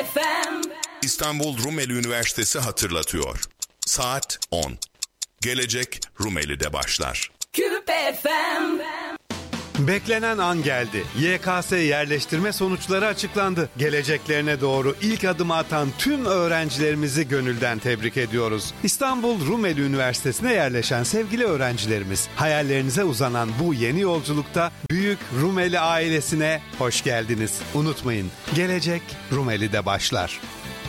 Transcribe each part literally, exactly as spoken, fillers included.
F M. İstanbul Rumeli Üniversitesi hatırlatıyor. Saat on. Gelecek Rumeli'de başlar. Küpe F M. Beklenen an geldi. Y K S yerleştirme sonuçları açıklandı. Geleceklerine doğru ilk adımı atan tüm öğrencilerimizi gönülden tebrik ediyoruz. İstanbul Rumeli Üniversitesi'ne yerleşen sevgili öğrencilerimiz, hayallerinize uzanan bu yeni yolculukta Büyük Rumeli ailesine hoş geldiniz. Unutmayın, gelecek Rumeli'de başlar.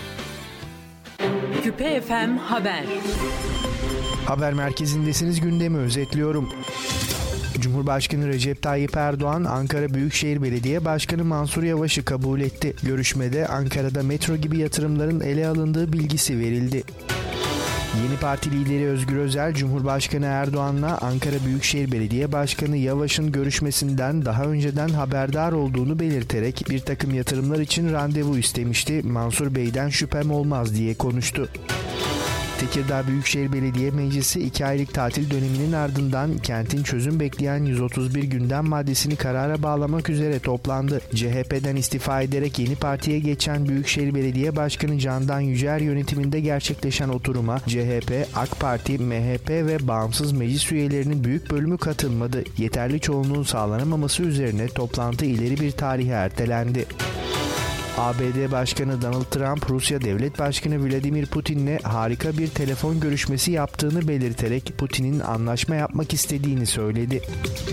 Küpe F M Haber. Haber merkezindesiniz, gündemi özetliyorum. Cumhurbaşkanı Recep Tayyip Erdoğan, Ankara Büyükşehir Belediye Başkanı Mansur Yavaş'ı kabul etti. Görüşmede Ankara'da metro gibi yatırımların ele alındığı bilgisi verildi. Yeni Parti lideri Özgür Özel, Cumhurbaşkanı Erdoğan'la Ankara Büyükşehir Belediye Başkanı Yavaş'ın görüşmesinden daha önceden haberdar olduğunu belirterek bir takım yatırımlar için randevu istemişti. Mansur Bey'den şüphem olmaz diye konuştu. Tekirdağ Büyükşehir Belediye Meclisi iki aylık tatil döneminin ardından kentin çözüm bekleyen yüz otuz bir gündem maddesini karara bağlamak üzere toplandı. C H P'den istifa ederek yeni partiye geçen Büyükşehir Belediye Başkanı Candan Yücel yönetiminde gerçekleşen oturuma C H P, AK Parti, M H P ve bağımsız meclis üyelerinin büyük bölümü katılmadı. Yeterli çoğunluğun sağlanamaması üzerine toplantı ileri bir tarihe ertelendi. A B D Başkanı Donald Trump, Rusya Devlet Başkanı Vladimir Putin'le harika bir telefon görüşmesi yaptığını belirterek Putin'in anlaşma yapmak istediğini söyledi.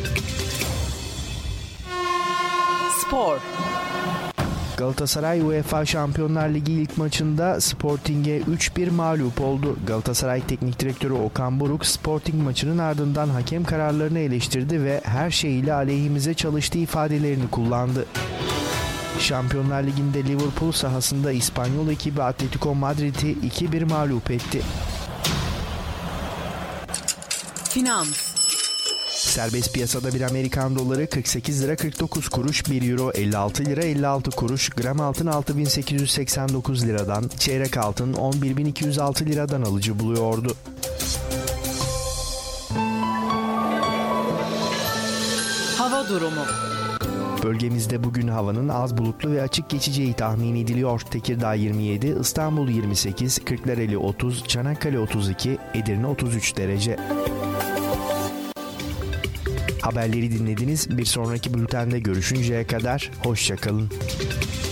Spor. Galatasaray UEFA Şampiyonlar Ligi ilk maçında Sporting'e üç bir mağlup oldu. Galatasaray Teknik Direktörü Okan Buruk, Sporting maçının ardından hakem kararlarını eleştirdi ve her şeyiyle aleyhimize çalıştığı ifadelerini kullandı. Şampiyonlar Ligi'nde Liverpool sahasında İspanyol ekibi Atletico Madrid'i iki bir mağlup etti. Finans. Serbest piyasada bir Amerikan doları kırk sekiz lira kırk dokuz kuruş, bir euro elli altı lira elli altı kuruş, gram altın altı bin sekiz yüz seksen dokuz liradan, çeyrek altın on bir bin iki yüz altı liradan alıcı buluyordu. Hava durumu. Bölgemizde bugün havanın az bulutlu ve açık geçeceği tahmin ediliyor. Tekirdağ yirmi yedi, İstanbul yirmi sekiz, Kırklareli otuz, Çanakkale otuz iki, Edirne otuz üç derece. Haberleri dinlediniz. Bir sonraki bültende görüşünceye kadar hoşça kalın.